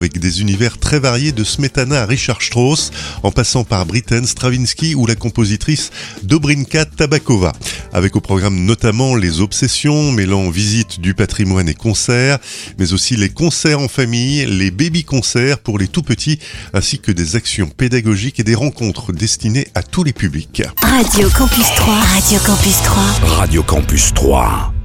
avec des univers très variés de Smetana à Richard Strauss, en passant par Britten, Stravinsky ou la compositrice Dobrinka Tabakova. Avec au programme notamment les obsessions, mêlant visite du patrimoine et concerts, mais aussi les concerts en famille, les baby-concerts pour les tout-petits, ainsi que des actions pédagogiques et des rencontres destinées à tous les publics. Radio Campus 3. Radio Campus 3. Radio Campus 3.